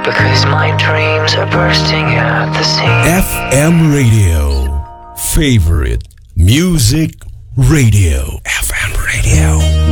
Because my dreams are bursting at the seams. FM Radio. Favorite Music Radio. FM Radio.